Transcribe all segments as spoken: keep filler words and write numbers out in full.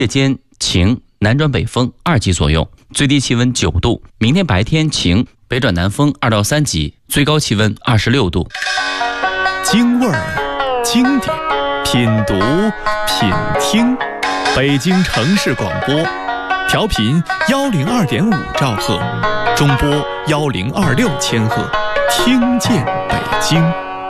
夜间晴，南转北风二级左右，最低气温九度。明天白天晴，北转南风二到三级，最高气温二十六度。 京味儿，经典，品读，品听。北京城市广播，调频幺零二点五兆赫，中波幺零二六千赫，听见北京。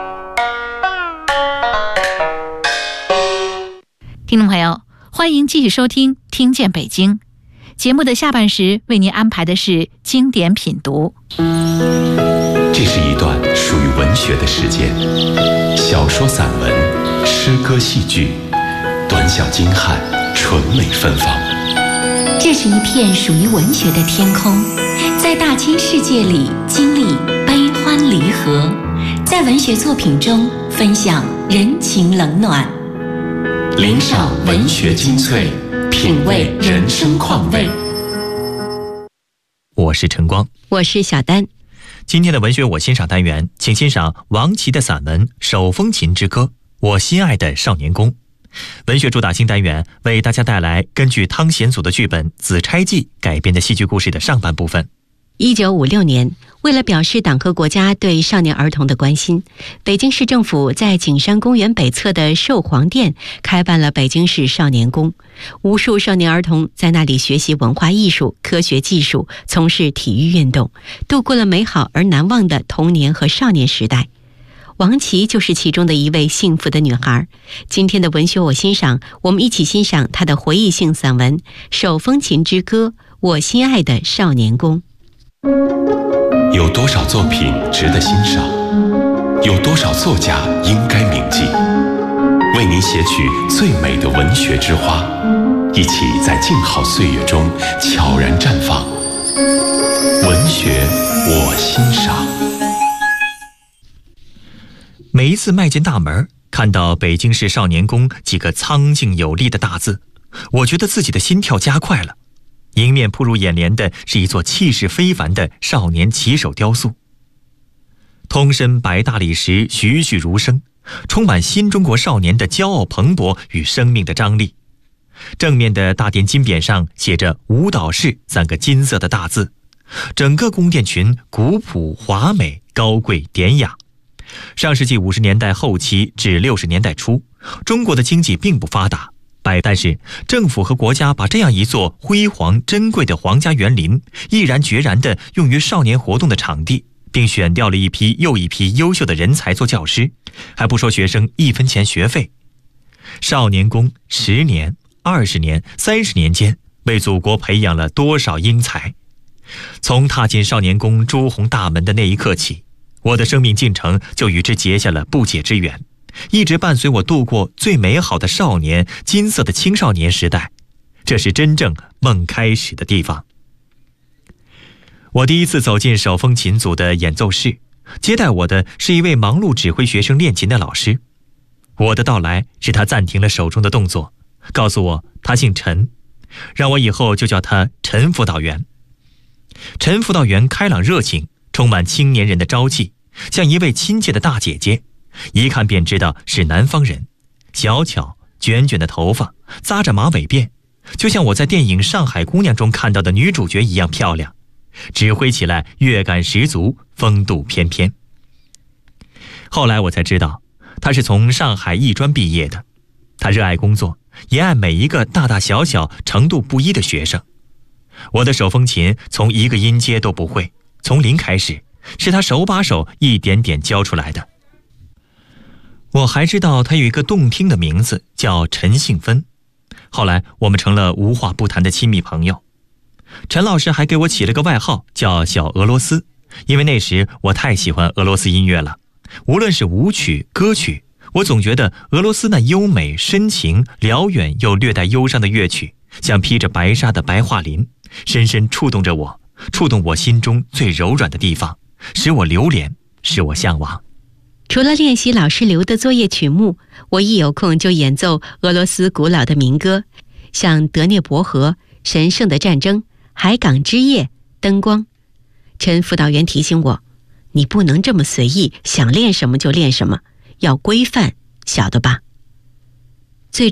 听众朋友，欢迎继续收听《听见北京》节目的下半时，为您安排的是经典品读。 这是一段属于文学的时间，小说、散文、诗歌、戏剧，短小精悍，纯美芬芳。 这是一片属于文学的天空，在大千世界里经历悲欢离合，在文学作品中分享人情冷暖。 领赏文学精粹，品味人生况味。 我是晨光， 我是小丹。 今天的文学我欣赏单元，请欣赏王琦的散文《手风琴之歌》，我心爱的少年宫。文学主打新单元为大家带来根据汤显祖的剧本《紫钗记》改编的戏剧故事的上半部分。 一九五六年，为了表示党和国家对少年儿童的关心，北京市政府在景山公园北侧的寿皇殿开办了北京市少年宫，无数少年儿童在那里学习文化艺术、科学技术，从事体育运动，度过了美好而难忘的童年和少年时代。王琦就是其中的一位幸福的女孩。今天的文学我欣赏，我们一起欣赏她的回忆性散文《手风琴之歌》，我心爱的少年宫。 有多少作品值得欣赏？有多少作家应该铭记？为您写取最美的文学之花，一起在静好岁月中悄然绽放。文学我欣赏。 每一次迈进大门，看到北京市少年宫几个苍劲有力的大字，我觉得自己的心跳加快了。迎面扑入眼帘的是一座气势非凡的少年旗手雕塑，通身白大理石栩栩如生，充满新中国少年的骄傲蓬勃与生命的张力。正面的大殿金匾上写着舞蹈室三个金色的大字，整个宫殿群古朴华美，高贵典雅。上世纪五十年代后期至六十年代初，中国的经济并不发达，但是政府和国家把这样一座辉煌珍贵的皇家园林毅然决然地用于少年活动的场地，并选调了一批又一批优秀的人才做教师，还不收学生一分钱学费。少年宫十年、二十年、三十年间，为祖国培养了多少英才。从踏进少年宫朱红大门的那一刻起，我的生命进程就与之结下了不解之缘，一直伴随我度过最美好的少年、金色的青少年时代。这是真正梦开始的地方。我第一次走进手风琴组的演奏室，接待我的是一位忙碌指挥学生练琴的老师。我的到来使他暂停了手中的动作，告诉我他姓陈，让我以后就叫他陈辅导员。陈辅导员开朗热情，充满青年人的朝气，像一位亲切的大姐姐，一看便知道是南方人。小巧卷卷的头发，扎着马尾辫，就像我在电影《上海姑娘》中看到的女主角一样漂亮，指挥起来乐感十足，风度翩翩。后来我才知道，他是从上海艺专毕业的。他热爱工作，也爱每一个大大小小程度不一的学生。我的手风琴从一个音阶都不会，从零开始，是他手把手一点点教出来的。我还知道他有一个动听的名字，叫陈幸芬。后来我们成了无话不谈的亲密朋友。陈老师还给我起了个外号，叫小俄罗斯，因为那时我太喜欢俄罗斯音乐了。无论是舞曲、歌曲，我总觉得俄罗斯那优美、深情、辽远又略带忧伤的乐曲，像披着白纱的白桦林，深深触动着我，触动我心中最柔软的地方，使我流连，使我向往。 除了练习老师留的作业曲目，我一有空就演奏俄罗斯古老的民歌，像《德涅伯河》、《神圣的战争》、《海港之夜》、《灯光》。陈辅导员提醒我，你不能这么随意，想练什么就练什么，要规范，晓得吧？最初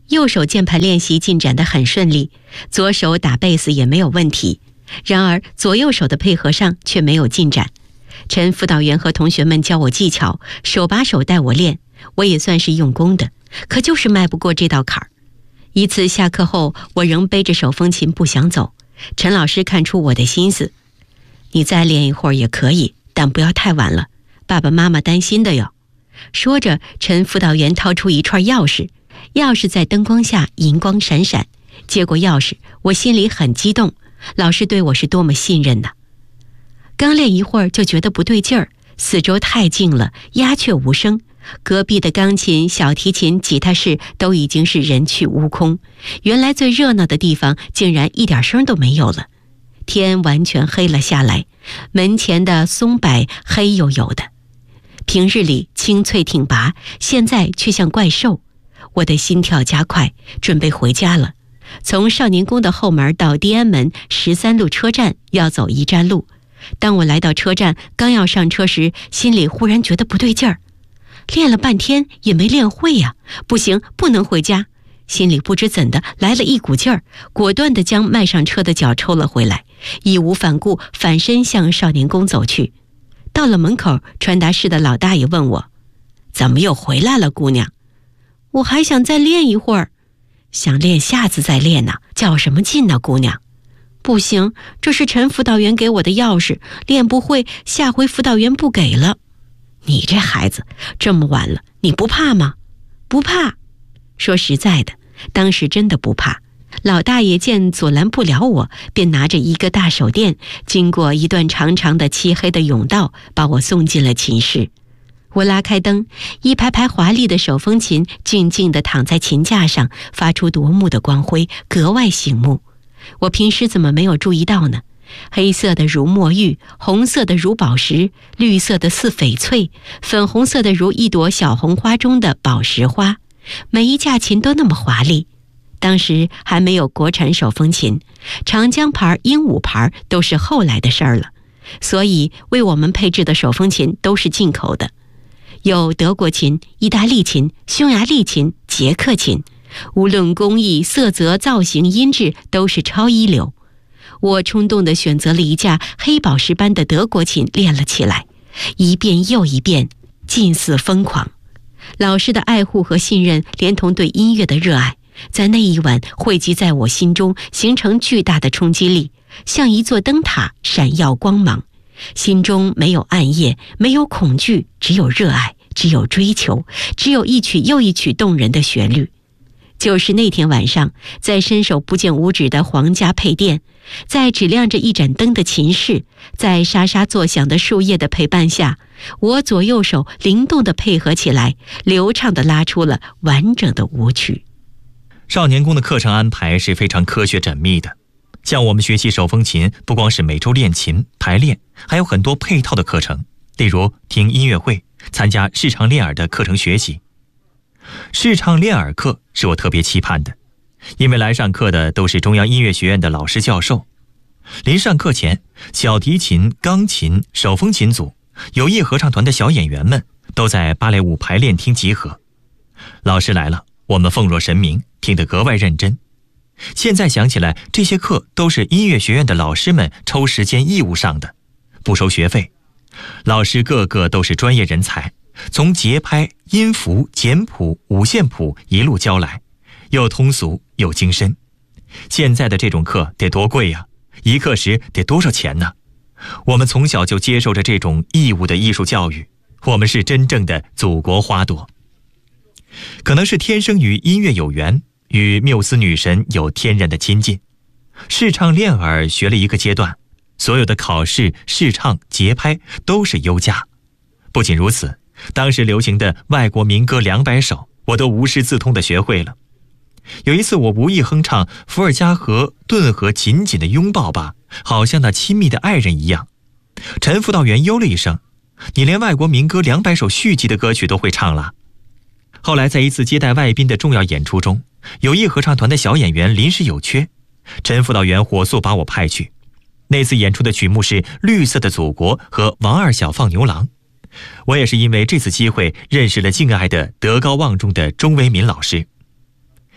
右手键盘练习进展得很顺利，左手打贝斯也没有问题。然而左右手的配合上却没有进展。陈辅导员和同学们教我技巧，手把手带我练，我也算是用功的，可就是迈不过这道坎儿。一次下课后，我仍背着手风琴不想走，陈老师看出我的心思，你再练一会儿也可以，但不要太晚了，爸爸妈妈担心的哟。说着，陈辅导员掏出一串钥匙，钥匙在灯光下银光闪闪。接过钥匙，我心里很激动，老师对我是多么信任呐！刚练一会儿就觉得不对劲儿，四周太静了，鸦雀无声。隔壁的钢琴、小提琴、吉他室都已经是人去屋空，原来最热闹的地方竟然一点声都没有了。天完全黑了下来，门前的松柏黑黝黝的，平日里清脆挺拔，现在却像怪兽。我的心跳加快，准备回家了。从少年宫的后门到地安门十三路车站要走一站路。当我来到车站，刚要上车时，心里忽然觉得不对劲儿。练了半天也没练会呀、啊，不行，不能回家。心里不知怎的来了一股劲儿，果断地将迈上车的脚抽了回来，义无反顾反身向少年宫走去。到了门口，传达室的老大爷问我：“怎么又回来了，姑娘？”我还想再练一会儿。想练下次再练呢，较什么劲呢，姑娘？不行，这是陈辅导员给我的钥匙，练不会，下回辅导员不给了。你这孩子，这么晚了，你不怕吗？不怕。说实在的，当时真的不怕。老大爷见阻拦不了我，便拿着一个大手电，经过一段长长的漆黑的甬道，把我送进了琴室。我拉开灯，一排排华丽的手风琴静静地躺在琴架上，发出夺目的光辉，格外醒目。我平时怎么没有注意到呢？黑色的如墨玉，红色的如宝石，绿色的似翡翠，粉红色的如一朵小红花中的宝石花，每一架琴都那么华丽。当时还没有国产手风琴，长江牌、鹦鹉牌都是后来的事儿了，所以为我们配置的手风琴都是进口的，有德国琴、意大利琴、匈牙利琴、捷克琴，无论工艺、色泽、造型、音质都是超一流。我冲动地选择了一架黑宝石般的德国琴练了起来，一遍又一遍，近似疯狂。老师的爱护和信任，连同对音乐的热爱，在那一晚汇集在我心中，形成巨大的冲击力，像一座灯塔闪耀光芒。心中没有暗夜，没有恐惧，只有热爱，只有追求，只有一曲又一曲动人的旋律。就是那天晚上，在伸手不见五指的皇家配电，在只亮着一盏灯的琴室，在沙沙作响的树叶的陪伴下，我左右手灵动地配合起来，流畅地拉出了完整的舞曲。 少年宫的课程安排是非常科学缜密的，像我们学习手风琴，不光是每周练琴排练，还有很多配套的课程，例如听音乐会，参加视唱练耳的课程学习。视唱练耳课是我特别期盼的，因为来上课的都是中央音乐学院的老师教授。临上课前，小提琴、钢琴、手风琴组、有意合唱团的小演员们都在芭蕾舞排练厅集合。老师来了，我们奉若神明，听得格外认真。现在想起来，这些课都是音乐学院的老师们抽时间义务上的，不收学费。老师个个都是专业人才，从节拍、音符、简谱、五线谱一路教来，又通俗又精深。现在的这种课得多贵呀、啊！一课时得多少钱呢？我们从小就接受着这种义务的艺术教育，我们是真正的祖国花朵。可能是天生与音乐有缘，与缪斯女神有天然的亲近。视唱练耳学了一个阶段，所有的考试、视唱、节拍都是优佳。不仅如此，当时流行的外国民歌两百首，我都无师自通地学会了。有一次我无意哼唱伏尔加河顿河紧紧地拥抱吧，好像那亲密的爱人一样。陈辅导员哟了一声：“你连外国民歌两百首续集的歌曲都会唱了。”后来在一次接待外宾的重要演出中，有意合唱团的小演员临时有缺，陈辅导员火速把我派去。那次演出的曲目是《绿色的祖国》和《王二小放牛郎》。我也是因为这次机会认识了敬爱的德高望重的钟维民老师。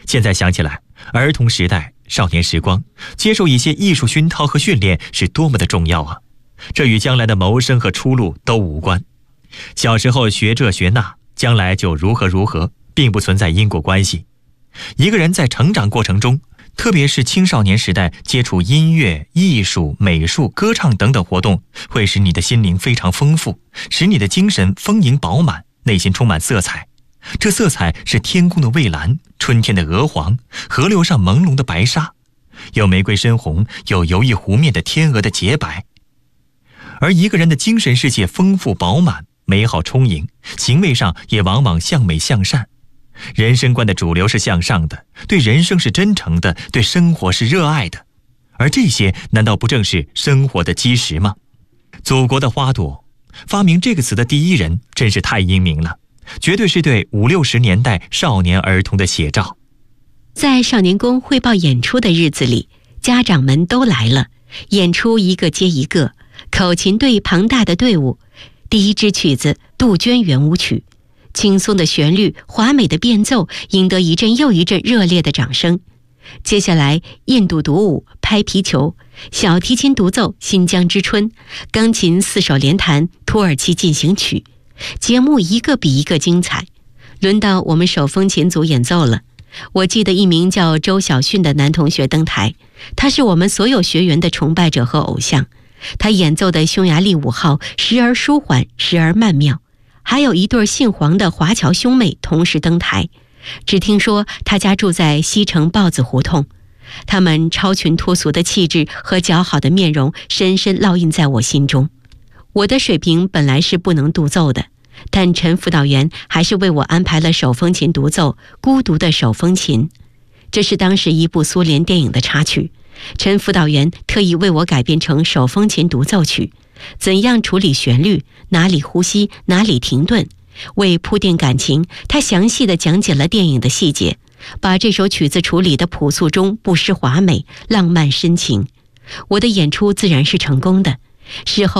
现在想起来，儿童时代、少年时光，接受一些艺术熏陶和训练是多么的重要啊！这与将来的谋生和出路都无关。小时候学这学那，将来就如何如何，并不存在因果关系。一个人在成长过程中，特别是青少年时代接触音乐、艺术、美术、歌唱等等活动，会使你的心灵非常丰富，使你的精神丰盈饱满，内心充满色彩。这色彩是天空的蔚蓝，春天的鹅黄，河流上朦胧的白沙，有玫瑰深红，有游弋湖面的天鹅的洁白。而一个人的精神世界丰富饱满，美好充盈，行为上也往往向美向善。人生观的主流是向上的，对人生是真诚的，对生活是热爱的。而这些难道不正是生活的基石吗？祖国的花朵，发明这个词的第一人真是太英明了，绝对是对五六十年代少年儿童的写照。 在少年宫汇报演出的日子里，家长们都来了，演出一个接一个，口琴队庞大的队伍。第一支曲子《杜鹃圆舞曲》，轻松的旋律，华美的变奏，赢得一阵又一阵热烈的掌声。接下来，印度独舞、拍皮球，小提琴独奏《新疆之春》，钢琴四手联弹《土耳其进行曲》。节目一个比一个精彩。轮到我们手风琴组演奏了。我记得一名叫周小迅的男同学登台，他是我们所有学员的崇拜者和偶像。他演奏的匈牙利舞号时而舒缓，时而曼妙。还有一对姓黄的华侨兄妹同时登台。只听说他家住在西城豹子胡同，他们超群脱俗的气质和姣好的面容深深烙印在我心中。我的水平本来是不能独奏的，但陈辅导员还是为我安排了手风琴独奏《孤独的手风琴》。这是当时一部苏联电影的插曲，陈辅导员特意为我改编成手风琴独奏曲，怎样处理旋律，哪里呼吸，哪里停顿。为铺垫感情，他详细地讲解了电影的细节，把这首曲子处理得朴素中不失华美，浪漫深情。我的演出自然是成功的。事后